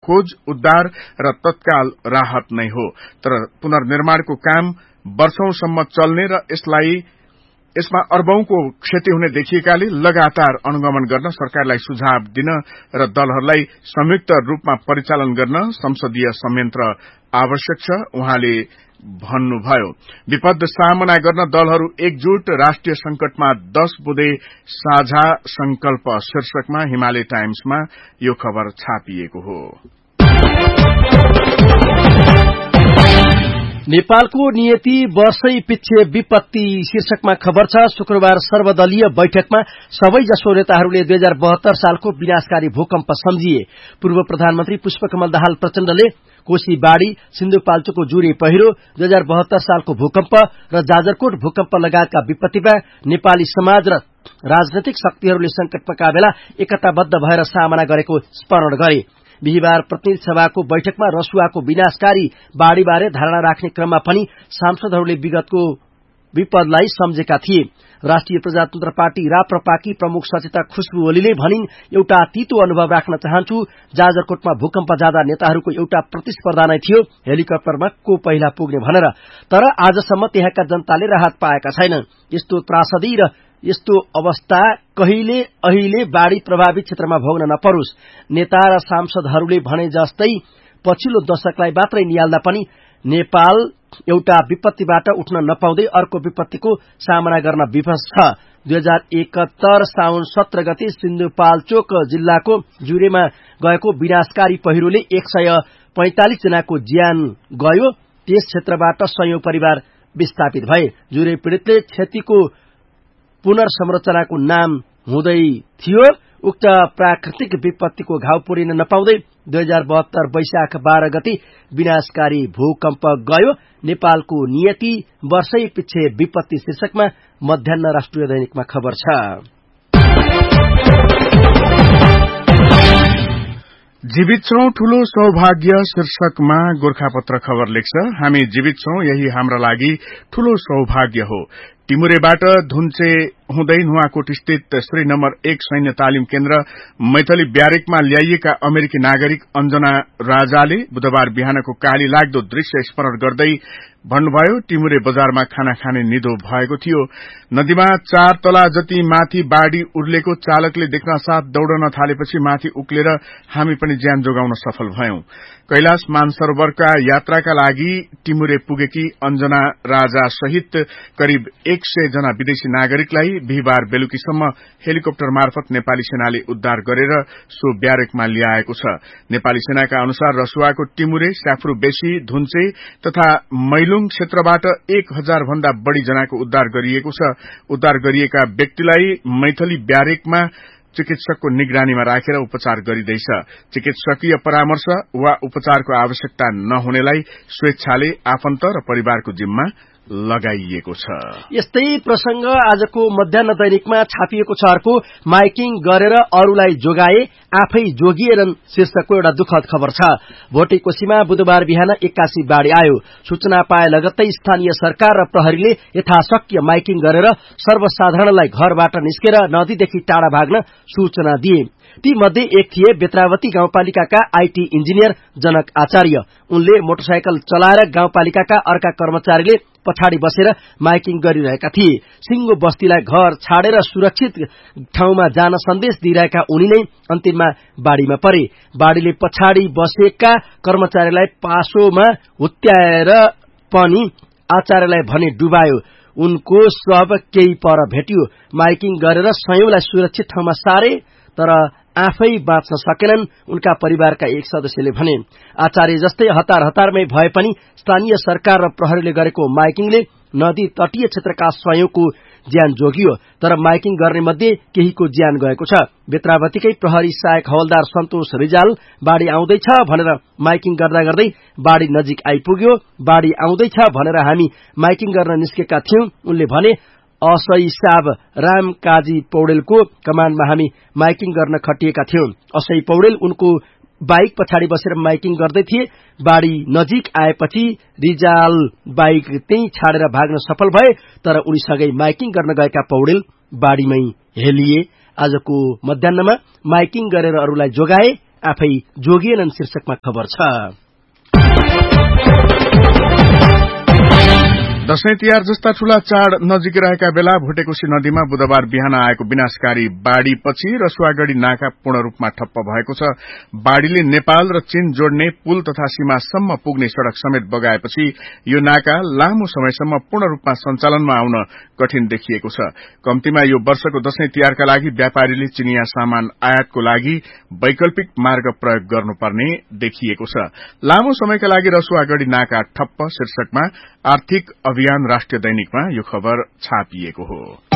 खोज उद्धार र तत्काल राहत नै हो, तर पुनर्निर्माणको काम वर्षौंसम्म चल्ने र यसमा अर्बौंको क्षति हुने देखिएकाले लगातार अनुगमन गर्न सरकारलाई सुझाव दिन र दलहरूलाई संयुक्त रूपमा परिचालन गर्न संसदीय संयन्त्र आवश्यक छ, उहाँले भन्नुभयो। विपद सामना गर्न दलहरू एकजुट, राष्ट्रिय संकटमा 10 बुँदे साझा संकल्प शीर्षकमा हिमालय टाइम्समा यो खबर छापिएको हो। नेपालको नियति वर्षै पिच्छे विपत्ति शीर्षकमा खबर छ। शुक्रबार सर्वदलीय बैठकमा सबैजसो नेताहरूले 2072 सालको विनाशकारी भूकम्प सम्झिए। पूर्व प्रधानमन्त्री पुष्पकमल दाहाल प्रचण्डले कोशी बाढ़ी, सिन्धुपाल्चोकको जुरे पहिरो, 2072 सालको भूकम्प र जाजरकोट भूकम्प लगायतका विपत्तिमा नेपाली समाज र राजनैतिक शक्तिहरूले संकटका बेला एकताबद्ध भएर सामना गरेको स्मरण गरे। बिहीबार प्रतिनिधि सभाको बैठकमा रसुवाको विनाशकारी बाढ़ीबारे धारणा राख्ने क्रममा पनि सांसदहरूले विगतको विपदलाई सम्झेका थिए। राष्ट्रिय प्रजातन्त्र पार्टी राप्रपाकी प्रमुख सचेतक खुशबु ओलीले भनिन्, एउटा तीतो अनुभव राख्न चाहन्छु। जाजरकोटमा भूकम्प जाँदा नेताहरूको एउटा प्रतिस्पर्धा नै थियो, हेलिकप्टरमा को पहिला पुग्ने भनेर। तर आजसम्म त्यहाँका जनताले राहत पाएका छैनन्। यस्तो त्रासदी र यस्तो अवस्था अहिले बाढ़ी प्रभावित क्षेत्रमा भोग्न नपरोस्। नेता र सांसदहरूले भने जस्तै पछिल्लो दशकलाई मात्रै निहाल्दा पनि नेपाल एउटा विपत्तिबाट उठ्न नपाउँदै अर्को विपत्तिको सामना गर्न विवश छ। 2071 साउन 17 गते सिन्धुपाल्चोक जिल्लाको जुरेमा गएको विनाशकारी पहिरोले 145 जनाको ज्यान गयो। त्यस क्षेत्रबाट 100 परिवार विस्थापित भए। जुरे पीड़ितले क्षतिको पुनर्संरचनाको नाम हुँदै थियो। उक्त प्राकृतिक विपत्तिको घाउ पुरिन नपाउँदै 2072 वैशाख 12 गते विनाशकारी भूकम्प गयो। नेपालको नियति वर्षै पिच्छे विपत्ति शीर्षकमा मध्याह्न राष्ट्रिय दैनिकमा खबर छ। जीवित छौं ठूलो सौभाग्य शीर्षकमा गोरखापत्र खबर लेख्छ, हामी जीवित छौं यही हाम्रा लागि ठूलो सौभाग्य हो। टिमुरेबाट धुन्चे हुँदै नुवाकोट स्थित श्री नम्बर 1 सैन्य तालिम केन्द्र मैथली ब्यारेकमा ल्याइएका अमेरिकी नागरिक अञ्जना राजाले बुधबार बिहानको काली लाग्दो दृश्य स्मरण गर्दै भन्नुभयो, टिमुरे बजारमा खाना खाने निधो भएको थियो। नदीमा 4 तला जति माथि बाढ़ी उर्लेको चालकले देख्न साथ दौड़न थालेपछि माथि उक्लेर हामी पनि ज्यान जोगाउन सफल भयौं। कैलाश मानसरोवरका यात्राका लागि टिमुरे पुगेकी अञ्जना राजा सहित करिब 100 जना विदेशी नागरिकलाई बिहीबार बेलुकीसम्म हेलिकप्टर मार्फत नेपाली सेनाले उद्धार गरेर सो ब्यारेकमा ल्याएको छ। नेपाली सेनाका अनुसार रसुवाको टिमुरे, स्याफ्रू बेसी, धुन्चे तथा मैलुङ क्षेत्रबाट 1000 भन्दा बढ़ी जनाको उद्धार गरिएको छ। उद्धार गरिएका व्यक्तिलाई मैथली ब्यारेकमा चिकित्सकको निगरानीमा राखेर उपचार गरिँदैछ। चिकित्सकीय परामर्श वा उपचारको आवश्यकता नहुनेलाई स्वेच्छाले आफन्त र परिवारको जिम्मा लगाइएको छ। यस्तै प्रसंग आजको मध्याह्न दैनिकमा छापिएको छ। अर्को माइकिङ गरेर अरूलाई जोगाए आफै जोगिएनन् शीर्षकको एउटा दुःखद खबर छ। भोटेकोशीमा बुधबार बिहान 81 बाढ़ी आयो। सूचना पाए लगत्तै स्थानीय सरकार र प्रहरीले यथाशक्य माइकिङ गरेर सर्वसाधारणलाई घरबाट निस्केर नदीदेखि टाढा भाग्न सूचना दिए। ती मध्ये एक थिए बेत्रावती गाउँपालिकाका आईटी इन्जिनियर जनक आचार्य। उनले मोटरसाइकल चलाएर गाउँपालिकाका अर्का कर्मचारीले पछाडि बसेर माइकिङ गरिरहेका थिए। सिंगो बस्तीलाई घर छाडेर सुरक्षित ठाउँमा जान सन्देश दिइरहेका उनी नै अन्तिममा बाढ़ीमा परे। बाढ़ीले पछाडि बसेका कर्मचारीलाई पासोमा हुत्याएर पनि आचार्यलाई भने डुबायो। उनको शव केही पर भेटियो। माइकिङ गरेर 100लाई सुरक्षित ठाउँमा सारे तर आफै बाँच्न सकेनन्, उनका परिवारका एक सदस्यले भने। आचार्य जस्तै हतारमै भए पनि स्थानीय सरकार र प्रहरीले गरेको माइकिङले नदी तटीय क्षेत्रका 100को ज्यान जोगियो। तर माइकिङ गर्ने मध्ये केहीको ज्यान गएको छ। बेत्रावतीकै प्रहरी सहायक हवलदार सन्तोष रिजाल बाढ़ी आउँदैछ भनेर माइकिङ गर्दा गर्दै बाढ़ी नजिक आइपुग्यो। बाढ़ी आउँदैछ भनेर हामी माइकिङ गर्न निस्केका थियौं, उनले भने। असई साब राम काजी पौडेलको कमान्डमा हामी माइकिङ गर्न खटिएका थियौं। असई पौडेल उनको बाइक पछाडि बसेर माइकिङ गर्दै थिए। बाढ़ी नजिक आएपछि रिजाल बाइक त्यही छाडेर भाग्न सफल भए, तर उनीसँगै माइकिङ गर्न गएका पौडेल बाढ़ीमै हेलिए। आजको मध्याह्नमा माइकिङ गरेर अरूलाई जोगाए आफै जोगिएनन् शीर्षकमा खबर छ। दशैं तिहार जस्ता ठूला चाड नजिक रहेका बेला भुटेकोशी नदीमा बुधबार बिहान आएको विनाशकारी बाढ़ीपछि रसुवागढ़ी नाका पूर्ण रूपमा ठप्प भएको छ। बाढ़ीले नेपाल र चीन जोड्ने पुल तथा सीमासम्म पुग्ने सड़क समेत बगाएपछि यो नाका लामो समयसम्म पूर्ण रूपमा सञ्चालनमा आउन कठिन देखिएको छ। कम्तीमा यो वर्षको दशैं तिहारका लागि व्यापारीले चिनिया सामान आयातको लागि वैकल्पिक मार्ग प्रयोग गर्नुपर्ने देखिएको छ। लामो समयका लागि रसुवागढ़ी नाका ठप्प शीर्षकमा आर्थिक अभियान राष्ट्रिय दैनिकमा यो खबर छापिएको हो।